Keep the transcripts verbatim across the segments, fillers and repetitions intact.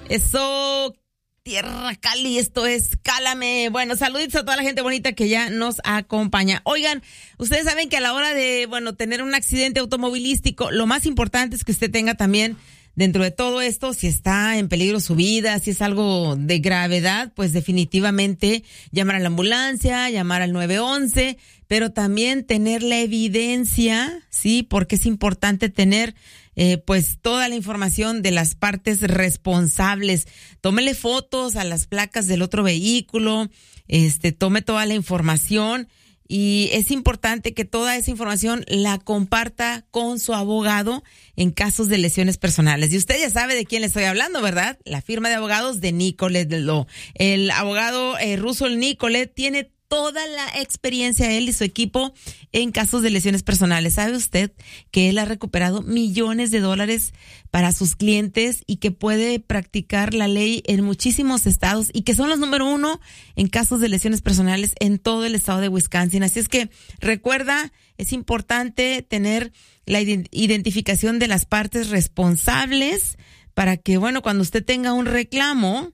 Eso, Tierra Cali, esto es Cálame. Bueno, saluditos a toda la gente bonita que ya nos acompaña. Oigan, ustedes saben que a la hora de, bueno, tener un accidente automovilístico, lo más importante es que usted tenga también, dentro de todo esto, si está en peligro su vida, si es algo de gravedad, pues definitivamente llamar a la ambulancia, llamar al nueve once, pero también tener la evidencia, sí, porque es importante tener Eh, pues toda la información de las partes responsables. Tómele fotos a las placas del otro vehículo, este, tome toda la información y es importante que toda esa información la comparta con su abogado en casos de lesiones personales. Y usted ya sabe de quién le estoy hablando, ¿verdad? La firma de abogados de Nicolet Law. El abogado eh, Russell Nicolet tiene toda la experiencia, él y su equipo, en casos de lesiones personales. ¿Sabe usted que él ha recuperado millones de dólares para sus clientes y que puede practicar la ley en muchísimos estados y que son los número uno en casos de lesiones personales en todo el estado de Wisconsin? Así es que recuerda, es importante tener la identificación de las partes responsables para que, bueno, cuando usted tenga un reclamo,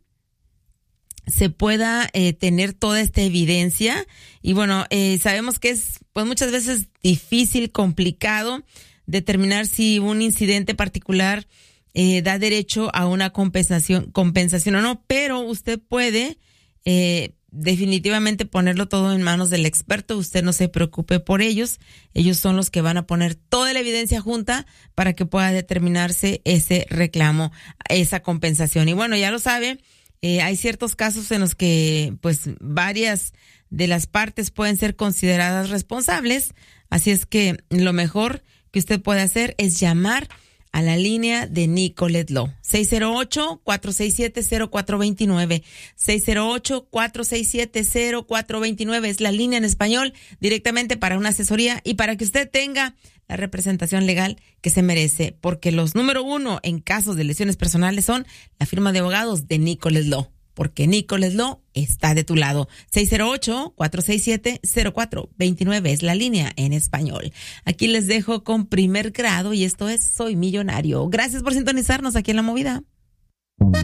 se pueda eh, tener toda esta evidencia. Y bueno, eh, sabemos que es pues muchas veces difícil, complicado determinar si un incidente particular eh, da derecho a una compensación, compensación o no, pero usted puede eh, definitivamente ponerlo todo en manos del experto. Usted no se preocupe por ellos. Ellos son los que van a poner toda la evidencia junta para que pueda determinarse ese reclamo, esa compensación. Y bueno, ya lo sabe, Eh, hay ciertos casos en los que pues varias de las partes pueden ser consideradas responsables, así es que lo mejor que usted puede hacer es llamar a la línea de Nicolet Law, seis cero ocho, cuatro seis siete, cero cuatro dos nueve, seis cero ocho, cuatro seis siete, cero cuatro dos nueve, es la línea en español directamente para una asesoría y para que usted tenga la representación legal que se merece, porque los número uno en casos de lesiones personales son la firma de abogados de Nicolet Law, porque Nicolet Law está de tu lado. seis cero ocho, cuatro seis siete, cero cuatro dos nueve es la línea en español. Aquí les dejo con Primer Grado y esto es Soy Millonario. Gracias por sintonizarnos aquí en La Movida.